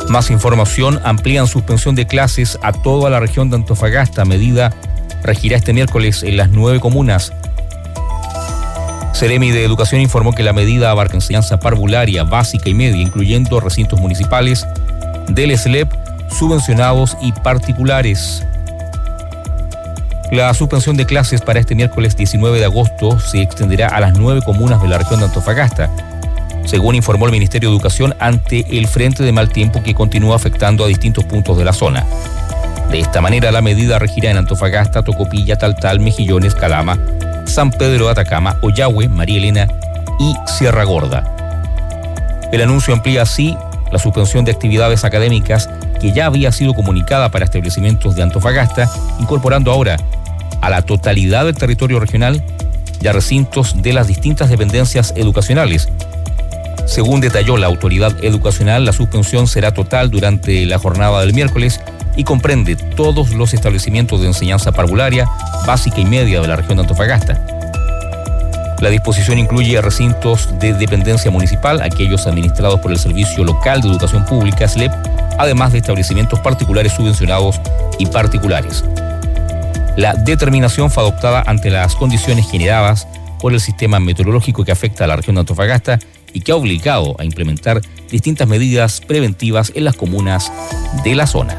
Más información: amplían suspensión de clases a toda la región de Antofagasta. Medida regirá este miércoles en las 9 comunas. Seremi de Educación informó que la medida abarca enseñanza parvularia, básica y media, incluyendo recintos municipales del SLEP, subvencionados y particulares. La suspensión de clases para este miércoles 19 de agosto se extenderá a las 9 comunas de la región de Antofagasta, según informó el Ministerio de Educación ante el frente de mal tiempo que continúa afectando a distintos puntos de la zona. De esta manera, la medida regirá en Antofagasta, Tocopilla, Taltal, Mejillones, Calama, San Pedro de Atacama, Ollagüe, María Elena y Sierra Gorda. El anuncio amplía así la suspensión de actividades académicas que ya había sido comunicada para establecimientos de Antofagasta, incorporando ahora a la totalidad del territorio regional y a recintos de las distintas dependencias educacionales. Según detalló la autoridad educacional, la suspensión será total durante la jornada del miércoles y comprende todos los establecimientos de enseñanza parvularia, básica y media de la región de Antofagasta. La disposición incluye recintos de dependencia municipal, aquellos administrados por el Servicio Local de Educación Pública, SLEP, además de establecimientos particulares subvencionados y particulares. La determinación fue adoptada ante las condiciones generadas por el sistema meteorológico que afecta a la región de Antofagasta y que ha obligado a implementar distintas medidas preventivas en las comunas de la zona.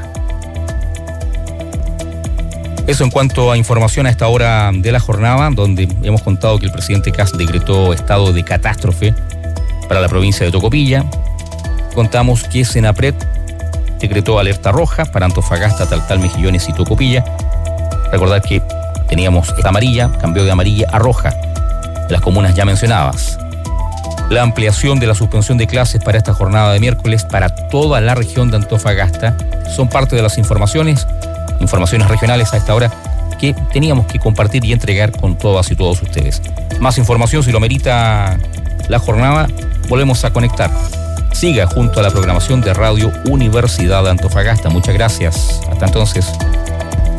Eso en cuanto a información a esta hora de la jornada, donde hemos contado que el presidente Kast decretó estado de catástrofe para la provincia de Tocopilla. Contamos que Senapred decretó alerta roja para Antofagasta, Taltal, Mejillones y Tocopilla. Recordar que teníamos esta amarilla, cambió de amarilla a roja de las comunas ya mencionadas. La ampliación de la suspensión de clases para esta jornada de miércoles para toda la región de Antofagasta son parte de las informaciones regionales a esta hora que teníamos que compartir y entregar con todas y todos ustedes. Más información si lo merita la jornada, volvemos a conectar. Siga junto a la programación de Radio Universidad de Antofagasta. Muchas gracias. Hasta entonces.